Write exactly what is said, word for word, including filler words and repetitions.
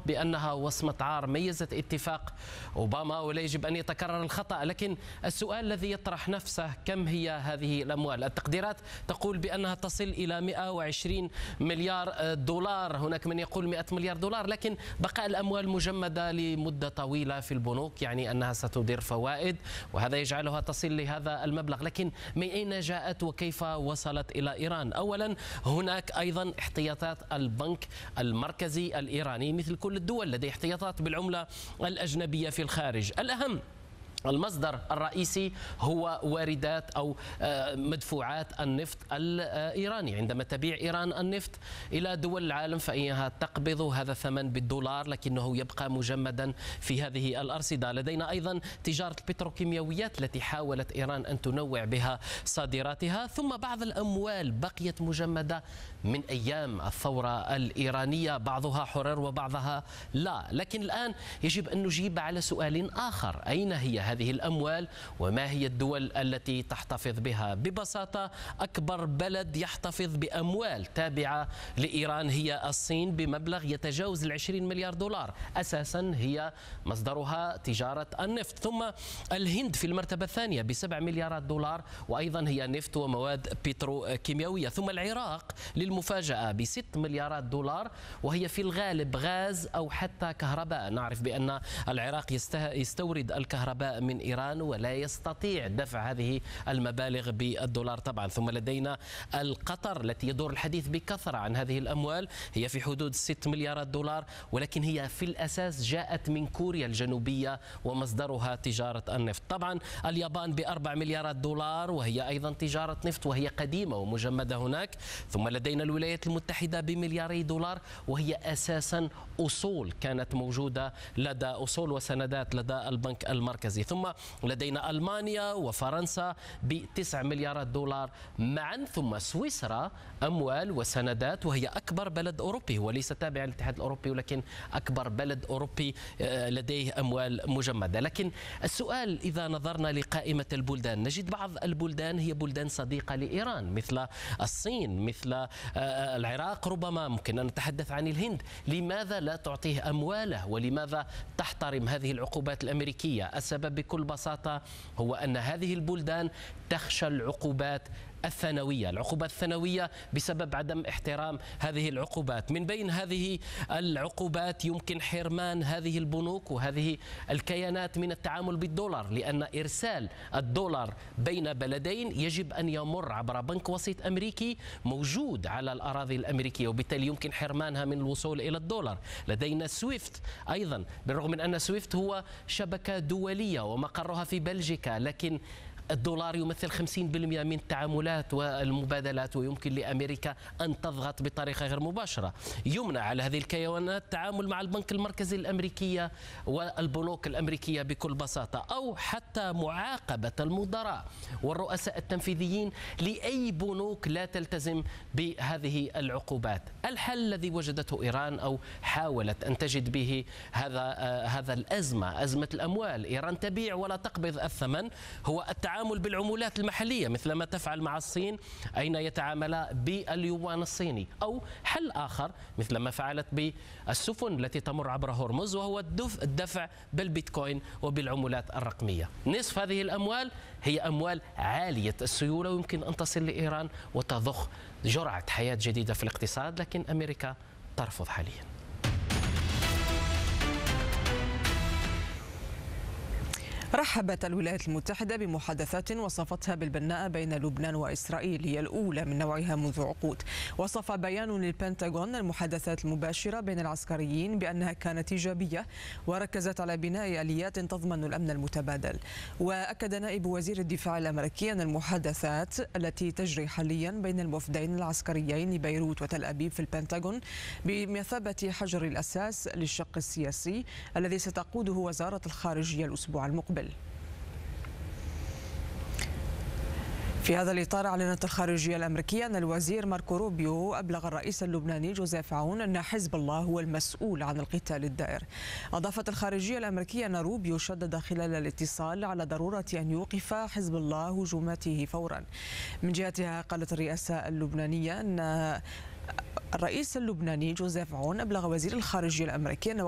بأنها وصمة عار ميزت اتفاق أوباما ولا يجب أن يتكرر الخطأ. لكن السؤال الذي يطرح نفسه كم هي هذه الأموال؟ التقديرات تقول بأنها تصل إلى مئة وعشرين مليار دولار، هناك من يقول مئة مليار دولار، لكن بقاء الأموال مجمدة لمدة طويلة في البنوك يعني أنها ستدير فوائد، وهذا يجعلها تصل لهذا المبلغ. لكن من أين جاءت وكيف وصلت إلى إيران؟ أولا هناك أيضا احتياطات البنك المركزي الإيراني مثل كل الدول، لديه احتياطات بالعملة الأجنبية في الخارج. الأهم المصدر الرئيسي هو واردات أو مدفوعات النفط الإيراني. عندما تبيع إيران النفط إلى دول العالم فإنها تقبض هذا الثمن بالدولار، لكنه يبقى مجمدا في هذه الأرصدة. لدينا أيضا تجارة البتروكيماويات التي حاولت إيران أن تنوع بها صادراتها، ثم بعض الأموال بقيت مجمدة من أيام الثورة الإيرانية، بعضها حرر وبعضها لا. لكن الآن يجب أن نجيب على سؤال آخر: أين هي هذه الأموال وما هي الدول التي تحتفظ بها؟ ببساطة أكبر بلد يحتفظ بأموال تابعة لإيران هي الصين بمبلغ يتجاوز العشرين مليار دولار، أساسا هي مصدرها تجارة النفط. ثم الهند في المرتبة الثانية بسبع مليارات دولار، وأيضا هي نفط ومواد بتروكيماوية. ثم العراق للمفاجأة بست مليارات دولار، وهي في الغالب غاز أو حتى كهرباء. نعرف بأن العراق يستورد الكهرباء من إيران ولا يستطيع دفع هذه المبالغ بالدولار طبعا. ثم لدينا القطر التي يدور الحديث بكثرة عن هذه الأموال، هي في حدود ست مليارات دولار، ولكن هي في الأساس جاءت من كوريا الجنوبية ومصدرها تجارة النفط. طبعا اليابان بأربع مليارات دولار، وهي أيضا تجارة نفط وهي قديمة ومجمدة هناك. ثم لدينا الولايات المتحدة بملياري دولار، وهي أساسا أصول كانت موجودة لدى أصول وسندات لدى البنك المركزي. ثم لدينا ألمانيا وفرنسا بتسع مليارات دولار معا. ثم سويسرا أموال وسندات، وهي أكبر بلد أوروبي وليس تابع للاتحاد الأوروبي، ولكن أكبر بلد أوروبي لديه أموال مجمدة. لكن السؤال إذا نظرنا لقائمة البلدان نجد بعض البلدان هي بلدان صديقة لإيران مثل الصين، مثل العراق، ربما ممكن أن نتحدث عن الهند. لماذا لا تعطيه أمواله ولماذا تحترم هذه العقوبات الأمريكية؟ السبب بكل بساطة هو أن هذه البلدان تخشى العقوبات الثانوية العقوبات الثانوية بسبب عدم احترام هذه العقوبات. من بين هذه العقوبات يمكن حرمان هذه البنوك وهذه الكيانات من التعامل بالدولار، لأن إرسال الدولار بين بلدين يجب أن يمر عبر بنك وسيط أمريكي موجود على الأراضي الأمريكية، وبالتالي يمكن حرمانها من الوصول إلى الدولار. لدينا سويفت أيضا، بالرغم من أن سويفت هو شبكة دولية ومقرها في بلجيكا، لكن الدولار يمثل خمسين بالمئة من التعاملات والمبادلات، ويمكن لأمريكا أن تضغط بطريقة غير مباشرة. يمنع على هذه الكيانات التعامل مع البنك المركزي الأمريكية والبنوك الأمريكية بكل بساطة، أو حتى معاقبة المدراء والرؤساء التنفيذيين لأي بنوك لا تلتزم بهذه العقوبات. الحل الذي وجدته إيران أو حاولت أن تجد به هذا آه هذا الأزمة، أزمة الأموال. إيران تبيع ولا تقبض الثمن، هو التعامل التعامل بالعملات المحلية مثل ما تفعل مع الصين أين يتعامل باليوان الصيني، أو حل آخر مثل ما فعلت بالسفن التي تمر عبر هرمز وهو الدفع بالبيتكوين وبالعملات الرقمية. نصف هذه الأموال هي أموال عالية السيولة ويمكن أن تصل لإيران وتضخ جرعة حياة جديدة في الاقتصاد، لكن أمريكا ترفض حاليا. رحبت الولايات المتحدة بمحادثات وصفتها بالبناءة بين لبنان وإسرائيل، هي الأولى من نوعها منذ عقود. وصف بيان للبنتاغون المحادثات المباشرة بين العسكريين بأنها كانت إيجابية وركزت على بناء آليات تضمن الأمن المتبادل. وأكد نائب وزير الدفاع الأمريكي أن المحادثات التي تجري حاليا بين الوفدين العسكريين لبيروت وتل أبيب في البنتاغون بمثابة حجر الأساس للشق السياسي الذي ستقوده وزارة الخارجية الأسبوع المقبل. في هذا الإطار أعلنت الخارجية الأمريكية أن الوزير ماركو روبيو أبلغ الرئيس اللبناني جوزيف عون أن حزب الله هو المسؤول عن القتال الدائر. أضافت الخارجية الأمريكية أن روبيو شدد خلال الاتصال على ضرورة أن يوقف حزب الله هجوماته فورا. من جهتها قالت الرئاسة اللبنانية أن الرئيس اللبناني جوزيف عون أبلغ وزير الخارجية الأمريكي أن